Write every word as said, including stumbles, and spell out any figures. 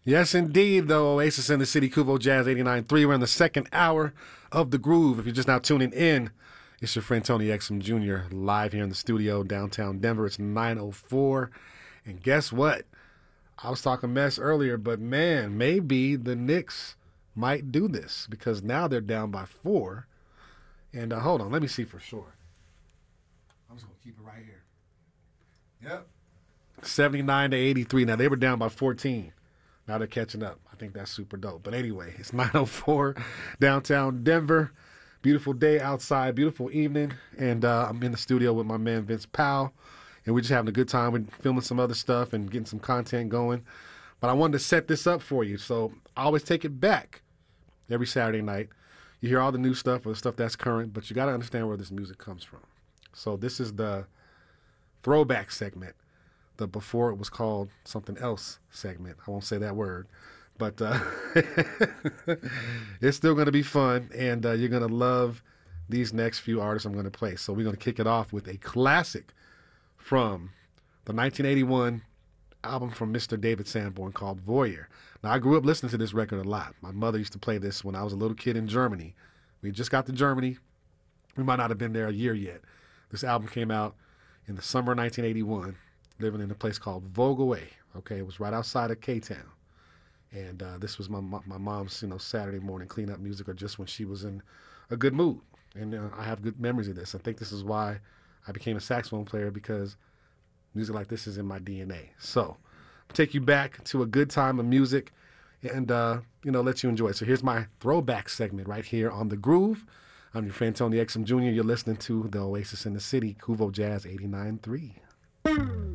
Yes, indeed, though. Oasis in the City, Kuvo Jazz eighty-nine point three. We're in the second hour of The Groove. If you're just now tuning in, it's your friend Tony Exum Junior live here in the studio, downtown Denver. It's nine oh four. And guess what? I was talking mess earlier, but man, maybe the Knicks might do this because now they're down by four. And uh, hold on, let me see for sure. I'm just going to keep it right here. Yep. seventy-nine to eighty-three. Now, they were down by fourteen. Now they're catching up. I think that's super dope. But anyway, it's nine oh four, downtown Denver. Beautiful day outside, beautiful evening. And uh, I'm in the studio with my man Vince Powell. And we're just having a good time. We're filming some other stuff and getting some content going. But I wanted to set this up for you. So I always take it back every Saturday night. You hear all the new stuff or the stuff that's current, but you got to understand where this music comes from. So this is the throwback segment. The before it was called something else segment. I won't say that word, but uh, it's still going to be fun, and uh, you're going to love these next few artists I'm going to play. So we're going to kick it off with a classic from the nineteen eighty-one album from Mister David Sanborn called Voyeur. Now, I grew up listening to this record a lot. My mother used to play this when I was a little kid in Germany. We just got to Germany. We might not have been there a year yet. This album came out in the summer of nineteen eighty-one. Living in a place called Vogaway. Okay, it was right outside of K-Town. And uh, this was my my mom's, you know, Saturday morning cleanup music, or just when she was in a good mood. And uh, I have good memories of this. I think this is why I became a saxophone player, because music like this is in my D N A. So I'll take you back to a good time of music and, uh, you know, let you enjoy it. So here's my throwback segment right here on The Groove. I'm your friend Tony Exum Junior You're listening to the Oasis in the City, Kuvo Jazz eighty-nine point three.